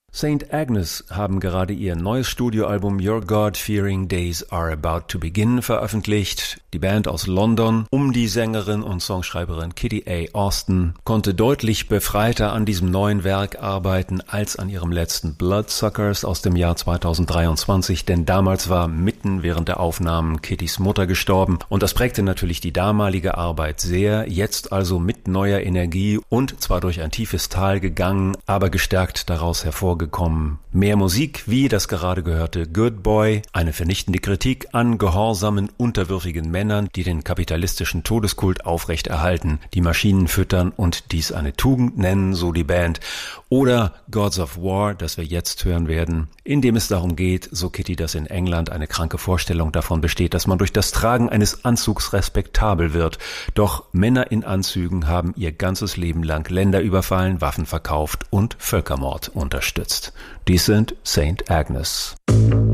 St. Agnes haben gerade ihr neues Studioalbum Your God-Fearing Days Are About to Begin veröffentlicht. Die Band aus London um die Sängerin und Songschreiberin Kitty A. Austin konnte deutlich befreiter an diesem neuen Werk arbeiten als an ihrem letzten Bloodsuckers aus dem Jahr 2023, denn damals war mitten während der Aufnahmen Kittys Mutter gestorben und das prägte natürlich die damalige Arbeit sehr, jetzt also mit neuer Energie und zwar durch ein tiefes Tal gegangen, aber gestärkt daraus hervorgekommen. Mehr Musik, wie das gerade gehörte Good Boy, eine vernichtende Kritik an gehorsamen, unterwürfigen Männern, die den kapitalistischen Todeskult aufrechterhalten, die Maschinen füttern und dies eine Tugend nennen, so die Band. Oder Gods of War, das wir jetzt hören werden, in dem es darum geht, so Kitty, dass in England eine kranke Vorstellung davon besteht, dass man durch das Tragen eines Anzugs respektabel wird. Doch Männer in Anzügen haben ihr ganzes Leben lang Länder überfallen, Waffen verkauft und Völkermord unterstützt. Dies sind St. Agnes.